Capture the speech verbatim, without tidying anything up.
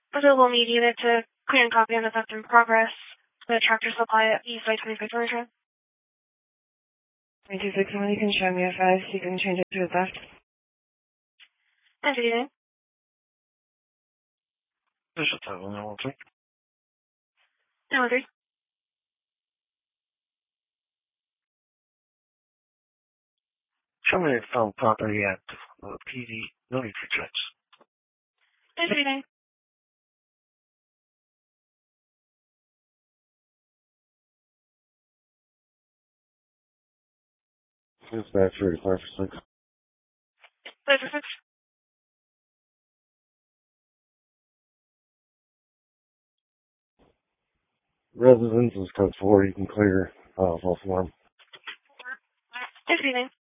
Available need unit to clear and copy on the theft in progress. The tractor supply at East I twenty-six Origin. twenty-six, when you can show me a five, so you can change it to a theft. And good evening. There's a title now, okay? nine one three. Show me if found property at uh, P D, no need for checks. And good evening. It's back for five for six. five for six. Residence is code four, you can clear uh, full form. And good evening.